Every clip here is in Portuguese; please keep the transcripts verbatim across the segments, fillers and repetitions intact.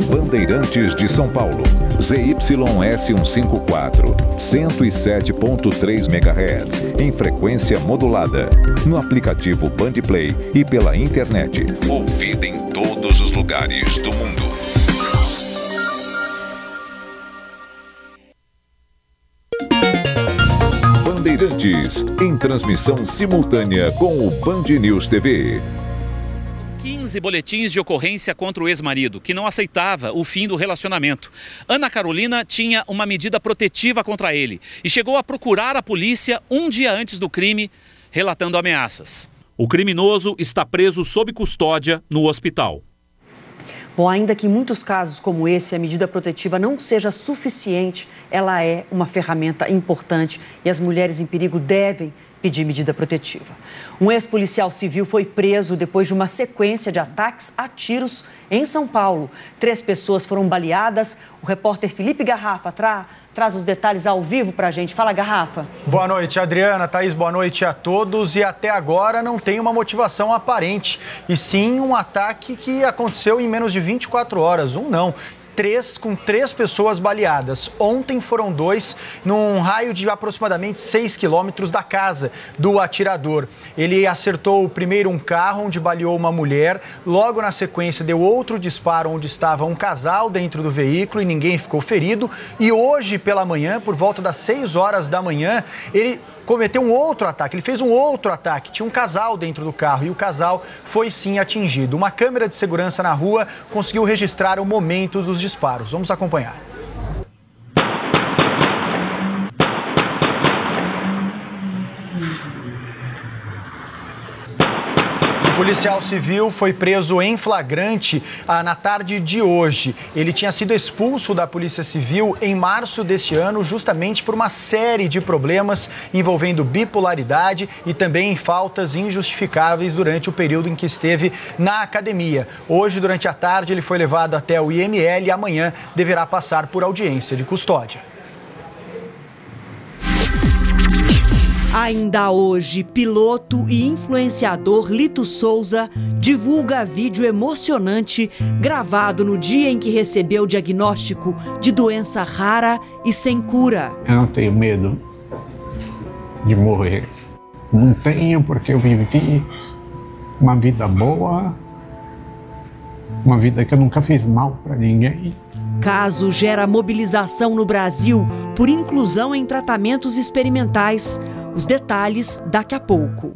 Bandeirantes de São Paulo, Z Y S cento e cinquenta e quatro, cento e sete ponto três megahertz, em frequência modulada, no aplicativo Bandplay e pela internet. Ouvida em todos os lugares do mundo. Bandeirantes, em transmissão simultânea com o Band News T V. quinze boletins de ocorrência contra o ex-marido, que não aceitava o fim do relacionamento. Ana Carolina tinha uma medida protetiva contra ele e chegou a procurar a polícia um dia antes do crime, relatando ameaças. O criminoso está preso sob custódia no hospital. Bom, ainda que em muitos casos como esse a medida protetiva não seja suficiente, ela é uma ferramenta importante e as mulheres em perigo devem pedir medida protetiva. Um ex-policial civil foi preso depois de uma sequência de ataques a tiros em São Paulo. Três pessoas foram baleadas. O repórter Felipe Garrafa tra traz os detalhes ao vivo para a gente. Fala, Garrafa. Boa noite, Adriana. Thaís, boa noite a todos. E até agora não tem uma motivação aparente, e sim um ataque que aconteceu em menos de vinte e quatro horas. Um não. Três, com três pessoas baleadas. Ontem foram dois, num raio de aproximadamente seis quilômetros da casa do atirador. Ele acertou primeiro um carro, onde baleou uma mulher. Logo na sequência, deu outro disparo, onde estava um casal dentro do veículo e ninguém ficou ferido. E hoje, pela manhã, por volta das seis horas da manhã, ele cometeu um outro ataque, ele fez um outro ataque, tinha um casal dentro do carro e o casal foi sim atingido. Uma câmera de segurança na rua conseguiu registrar o momento dos disparos. Vamos acompanhar. O policial civil foi preso em flagrante ah, na tarde de hoje. Ele tinha sido expulso da Polícia Civil em março deste ano, justamente por uma série de problemas envolvendo bipolaridade e também faltas injustificáveis durante o período em que esteve na academia. Hoje, durante a tarde, ele foi levado até o I M L e amanhã deverá passar por audiência de custódia. Ainda hoje, piloto e influenciador Lito Souza divulga vídeo emocionante gravado no dia em que recebeu o diagnóstico de doença rara e sem cura. Eu não tenho medo de morrer. Não tenho, porque eu vivi uma vida boa, uma vida que eu nunca fiz mal para ninguém. Caso gera mobilização no Brasil por inclusão em tratamentos experimentais. Os detalhes daqui a pouco.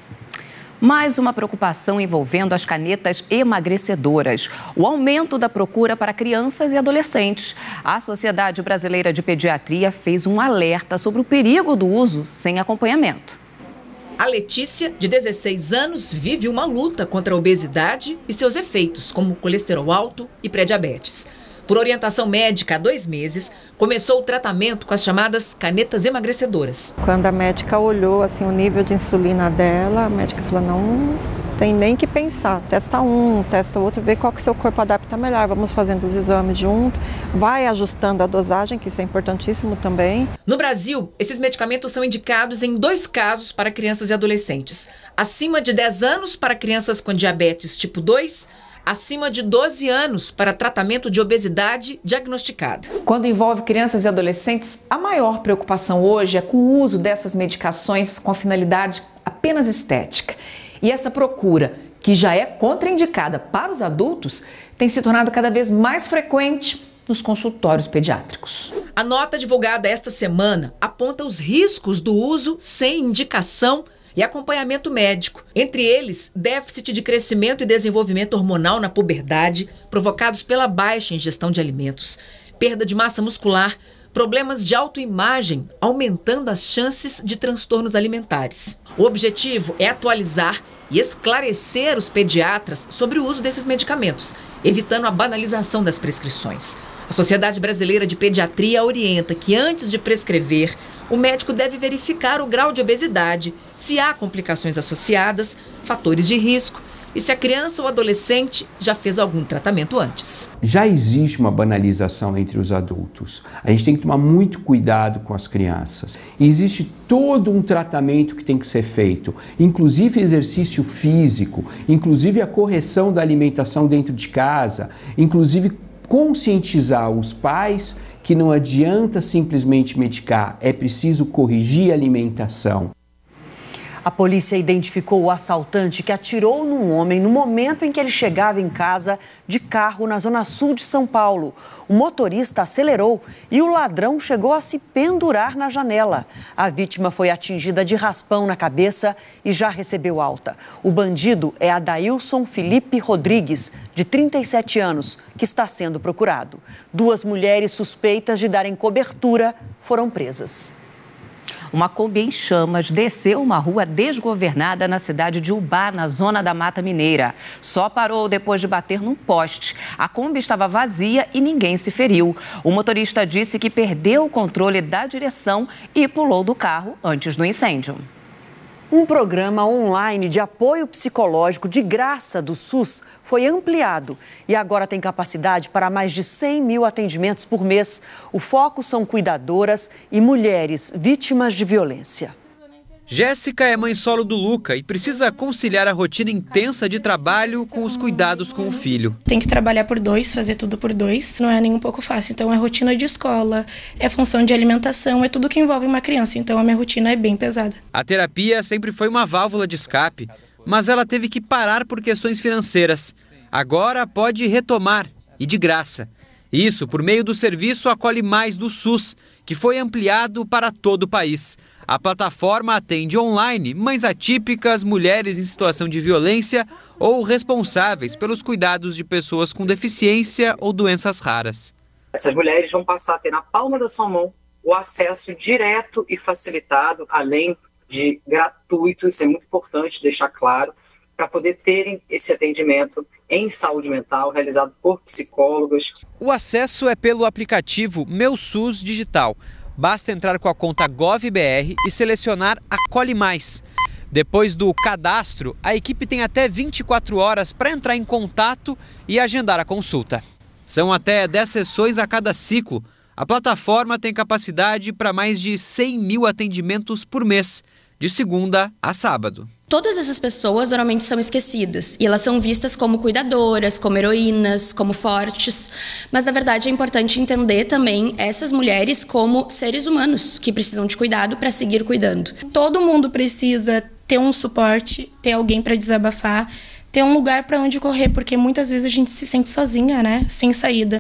Mais uma preocupação envolvendo as canetas emagrecedoras. O aumento da procura para crianças e adolescentes. A Sociedade Brasileira de Pediatria fez um alerta sobre o perigo do uso sem acompanhamento. A Letícia, de dezesseis anos, vive uma luta contra a obesidade e seus efeitos, como colesterol alto e pré-diabetes. Por orientação médica há dois meses, começou o tratamento com as chamadas canetas emagrecedoras. Quando a médica olhou assim, o nível de insulina dela, a médica falou, não tem nem que pensar, testa um, testa outro, vê qual que seu corpo adapta melhor. Vamos fazendo os exames junto, vai ajustando a dosagem, que isso é importantíssimo também. No Brasil, esses medicamentos são indicados em dois casos para crianças e adolescentes. Acima de dez anos para crianças com diabetes tipo dois, acima de doze anos para tratamento de obesidade diagnosticada. Quando envolve crianças e adolescentes, a maior preocupação hoje é com o uso dessas medicações com a finalidade apenas estética. E essa procura, que já é contraindicada para os adultos, tem se tornado cada vez mais frequente nos consultórios pediátricos. A nota divulgada esta semana aponta os riscos do uso sem indicação e acompanhamento médico. Entre eles, déficit de crescimento e desenvolvimento hormonal na puberdade, provocados pela baixa ingestão de alimentos, perda de massa muscular, problemas de autoimagem, aumentando as chances de transtornos alimentares. O objetivo é atualizar e esclarecer os pediatras sobre o uso desses medicamentos, evitando a banalização das prescrições. A Sociedade Brasileira de Pediatria orienta que, antes de prescrever, o médico deve verificar o grau de obesidade, se há complicações associadas, fatores de risco e se a criança ou adolescente já fez algum tratamento antes. Já existe uma banalização entre os adultos. A gente tem que tomar muito cuidado com as crianças. E existe todo um tratamento que tem que ser feito, inclusive exercício físico, inclusive a correção da alimentação dentro de casa, inclusive conscientizar os pais que não adianta simplesmente medicar, é preciso corrigir a alimentação. A polícia identificou o assaltante que atirou num homem no momento em que ele chegava em casa de carro na zona sul de São Paulo. O motorista acelerou e o ladrão chegou a se pendurar na janela. A vítima foi atingida de raspão na cabeça e já recebeu alta. O bandido é Adailson Felipe Rodrigues, de trinta e sete anos, que está sendo procurado. Duas mulheres suspeitas de darem cobertura foram presas. Uma Kombi em chamas desceu uma rua desgovernada na cidade de Ubá, na zona da Mata Mineira. Só parou depois de bater num poste. A Kombi estava vazia e ninguém se feriu. O motorista disse que perdeu o controle da direção e pulou do carro antes do incêndio. Um programa online de apoio psicológico de graça do SUS foi ampliado e agora tem capacidade para mais de cem mil atendimentos por mês. O foco são cuidadoras e mulheres vítimas de violência. Jéssica é mãe solo do Luca e precisa conciliar a rotina intensa de trabalho com os cuidados com o filho. Tem que trabalhar por dois, fazer tudo por dois, não é nem um pouco fácil. Então é rotina de escola, é função de alimentação, é tudo que envolve uma criança. Então a minha rotina é bem pesada. A terapia sempre foi uma válvula de escape, mas ela teve que parar por questões financeiras. Agora pode retomar, e de graça. Isso por meio do serviço Acolhe Mais do SUS, que foi ampliado para todo o país. A plataforma atende online mães atípicas, mulheres em situação de violência ou responsáveis pelos cuidados de pessoas com deficiência ou doenças raras. Essas mulheres vão passar a ter na palma da sua mão o acesso direto e facilitado, além de gratuito, isso é muito importante deixar claro, para poder terem esse atendimento em saúde mental realizado por psicólogos. O acesso é pelo aplicativo Meu SUS Digital. Basta entrar com a conta GovBR e selecionar Acolhe Mais. Depois do cadastro, a equipe tem até vinte e quatro horas para entrar em contato e agendar a consulta. São até dez sessões a cada ciclo. A plataforma tem capacidade para mais de cem mil atendimentos por mês, de segunda a sábado. Todas essas pessoas normalmente são esquecidas e elas são vistas como cuidadoras, como heroínas, como fortes. Mas, na verdade, é importante entender também essas mulheres como seres humanos que precisam de cuidado para seguir cuidando. Todo mundo precisa ter um suporte, ter alguém para desabafar, ter um lugar para onde correr, porque muitas vezes a gente se sente sozinha, né? Sem saída.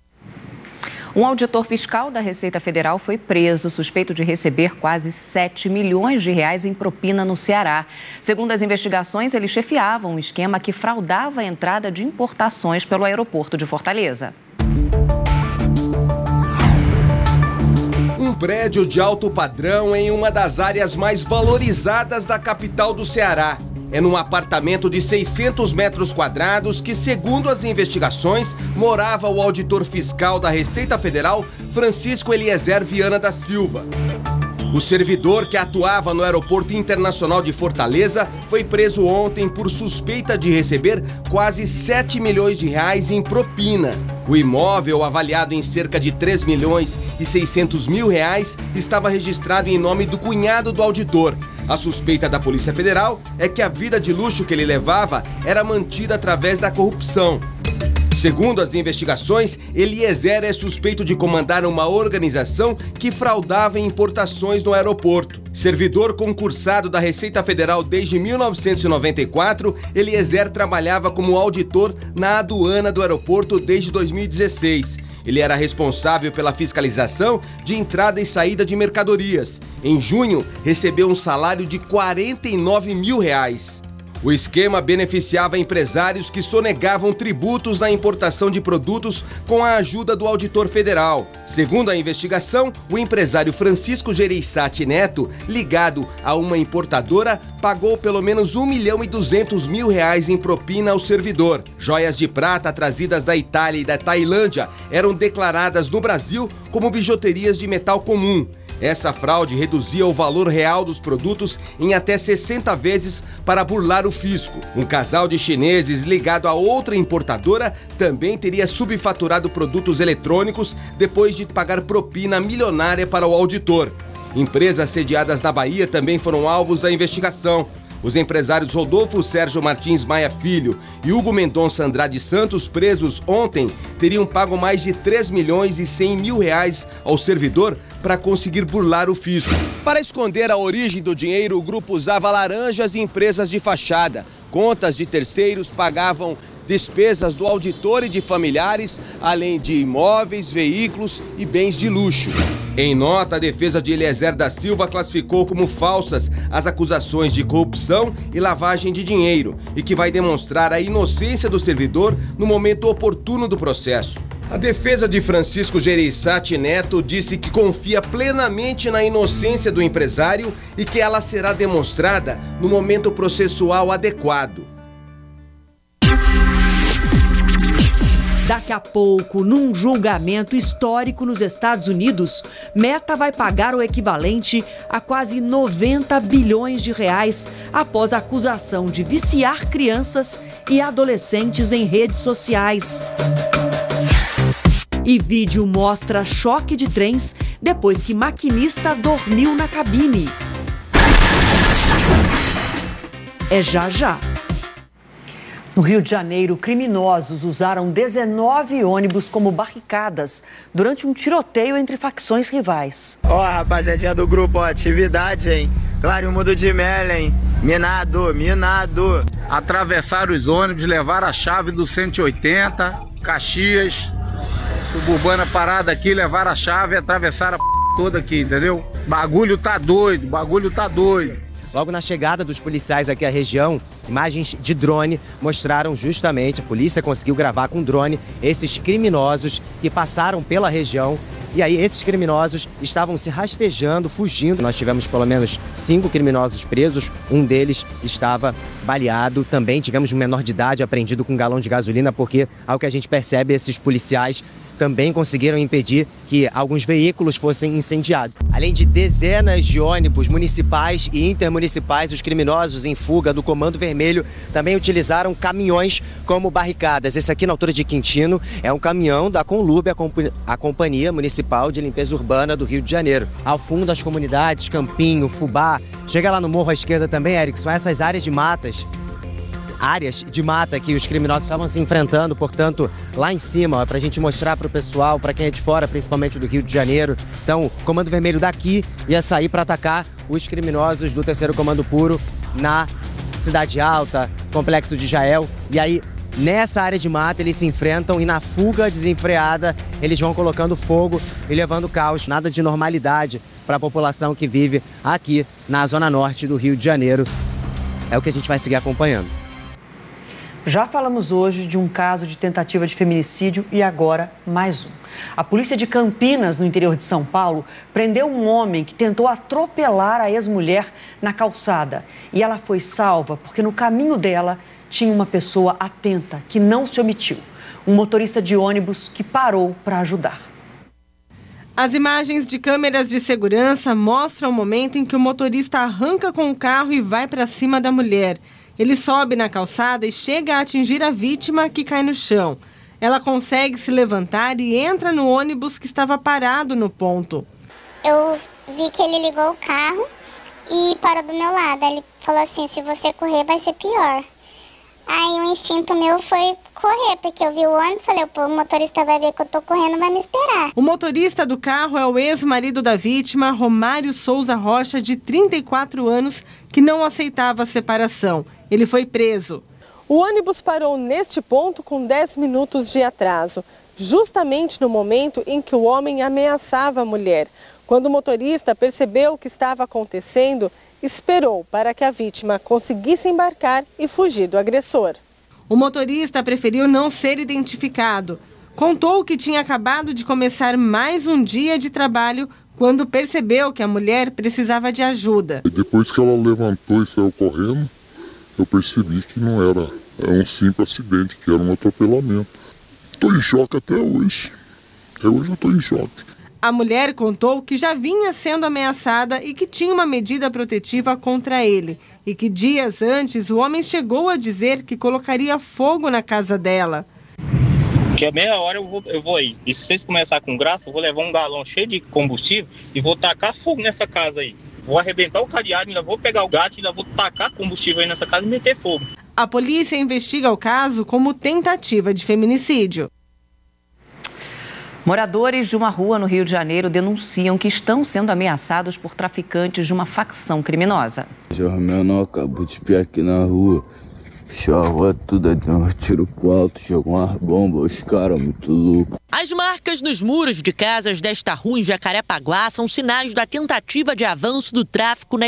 Um auditor fiscal da Receita Federal foi preso, suspeito de receber quase sete milhões de reais em propina no Ceará. Segundo as investigações, ele chefiava um esquema que fraudava a entrada de importações pelo aeroporto de Fortaleza. Um prédio de alto padrão em uma das áreas mais valorizadas da capital do Ceará. É num apartamento de seiscentos metros quadrados que, segundo as investigações, morava o auditor fiscal da Receita Federal, Francisco Eliezer Viana da Silva. O servidor, que atuava no Aeroporto Internacional de Fortaleza, foi preso ontem por suspeita de receber quase sete milhões de reais em propina. O imóvel, avaliado em cerca de três milhões e seiscentos mil reais, estava registrado em nome do cunhado do auditor. A suspeita da Polícia Federal é que a vida de luxo que ele levava era mantida através da corrupção. Segundo as investigações, Eliezer é suspeito de comandar uma organização que fraudava importações no aeroporto. Servidor concursado da Receita Federal desde mil novecentos e noventa e quatro, Eliezer trabalhava como auditor na aduana do aeroporto desde dois mil e dezesseis. Ele era responsável pela fiscalização de entrada e saída de mercadorias. Em junho, recebeu um salário de quarenta e nove mil reais. O esquema beneficiava empresários que sonegavam tributos na importação de produtos com a ajuda do auditor federal. Segundo a investigação, o empresário Francisco Gereissati Neto, ligado a uma importadora, pagou pelo menos um milhão e duzentos mil reais em propina ao servidor. Joias de prata trazidas da Itália e da Tailândia eram declaradas no Brasil como bijuterias de metal comum. Essa fraude reduzia o valor real dos produtos em até sessenta vezes para burlar o fisco. Um casal de chineses ligado a outra importadora também teria subfaturado produtos eletrônicos depois de pagar propina milionária para o auditor. Empresas sediadas na Bahia também foram alvos da investigação. Os empresários Rodolfo Sérgio Martins Maia Filho e Hugo Mendonça Andrade Santos, presos ontem, teriam pago mais de três milhões e cem mil reais ao servidor para conseguir burlar o fisco. Para esconder a origem do dinheiro, o grupo usava laranjas e empresas de fachada. Contas de terceiros pagavam despesas do auditor e de familiares, além de imóveis, veículos e bens de luxo. Em nota, a defesa de Eliezer da Silva classificou como falsas as acusações de corrupção e lavagem de dinheiro e que vai demonstrar a inocência do servidor no momento oportuno do processo. A defesa de Francisco Gereissati Neto disse que confia plenamente na inocência do empresário e que ela será demonstrada no momento processual adequado. Daqui a pouco, num julgamento histórico nos Estados Unidos, Meta vai pagar o equivalente a quase noventa bilhões de reais após a acusação de viciar crianças e adolescentes em redes sociais. E vídeo mostra choque de trens depois que maquinista dormiu na cabine. É já já. No Rio de Janeiro, criminosos usaram dezenove ônibus como barricadas durante um tiroteio entre facções rivais. Ó, oh, rapaziadinha do grupo, ó, atividade, hein? Claro, Mundo de Melo, hein? Minado, minado. Atravessaram os ônibus, levaram a chave do cento e oitenta, Caxias, Suburbana parada aqui, levaram a chave e atravessaram a p... toda aqui, entendeu? Bagulho tá doido, bagulho tá doido. Logo na chegada dos policiais aqui à região, imagens de drone mostraram justamente, a polícia conseguiu gravar com drone esses criminosos que passaram pela região. E aí esses criminosos estavam se rastejando, fugindo. Nós tivemos pelo menos cinco criminosos presos, um deles estava baleado. Também tivemos um menor de idade apreendido com um galão de gasolina, porque, ao que a gente percebe, esses policiais também conseguiram impedir que alguns veículos fossem incendiados. Além de dezenas de ônibus municipais e intermunicipais, os criminosos em fuga do Comando Vermelho também utilizaram caminhões como barricadas. Esse aqui, na altura de Quintino, é um caminhão da Conlub, a, comp a Companhia Municipal de Limpeza Urbana do Rio de Janeiro. Ao fundo das comunidades, Campinho, Fubá, chega lá no morro à esquerda também, Eric, são essas áreas de matas. áreas de mata que os criminosos estavam se enfrentando, portanto, lá em cima, para a gente mostrar para o pessoal, para quem é de fora, principalmente do Rio de Janeiro. Então, o Comando Vermelho daqui ia sair para atacar os criminosos do terceiro Comando Puro na Cidade Alta, Complexo de Jael. E aí, nessa área de mata, eles se enfrentam e na fuga desenfreada, eles vão colocando fogo e levando caos. Nada de normalidade para a população que vive aqui na Zona Norte do Rio de Janeiro. É o que a gente vai seguir acompanhando. Já falamos hoje de um caso de tentativa de feminicídio e agora mais um. A polícia de Campinas, no interior de São Paulo, prendeu um homem que tentou atropelar a ex-mulher na calçada. E ela foi salva porque no caminho dela tinha uma pessoa atenta que não se omitiu. Um motorista de ônibus que parou para ajudar. As imagens de câmeras de segurança mostram o momento em que o motorista arranca com o carro e vai para cima da mulher. Ele sobe na calçada e chega a atingir a vítima, que cai no chão. Ela consegue se levantar e entra no ônibus que estava parado no ponto. Eu vi que ele ligou o carro e parou do meu lado. Ele falou assim, se você correr vai ser pior. Aí o instinto meu foi correr, porque eu vi o ônibus e falei, pô, o motorista vai ver que eu tô correndo, vai me esperar. O motorista do carro é o ex-marido da vítima, Romário Souza Rocha, de trinta e quatro anos, que não aceitava a separação. Ele foi preso. O ônibus parou neste ponto com dez minutos de atraso, justamente no momento em que o homem ameaçava a mulher. Quando o motorista percebeu o que estava acontecendo, esperou para que a vítima conseguisse embarcar e fugir do agressor. O motorista preferiu não ser identificado. Contou que tinha acabado de começar mais um dia de trabalho quando percebeu que a mulher precisava de ajuda. Depois que ela levantou e saiu correndo, eu percebi que não era um simples acidente, que era um atropelamento. Estou em choque até hoje. Até hoje eu estou em choque. A mulher contou que já vinha sendo ameaçada e que tinha uma medida protetiva contra ele. E que dias antes o homem chegou a dizer que colocaria fogo na casa dela. Que a meia hora eu vou, eu vou aí. E se vocês começarem com graça, eu vou levar um galão cheio de combustível e vou tacar fogo nessa casa aí. Vou arrebentar o cadeado, ainda vou pegar o gato, ainda vou tacar combustível aí nessa casa e meter fogo. A polícia investiga o caso como tentativa de feminicídio. Moradores de uma rua no Rio de Janeiro denunciam que estão sendo ameaçados por traficantes de uma facção criminosa. O menor acabou de piar aqui na rua. Chava tudo, deu um tiro pro alto, jogou umas bombas, os caras muito loucos. As marcas nos muros de casas desta rua em Jacarepaguá são sinais da tentativa de avanço do tráfico na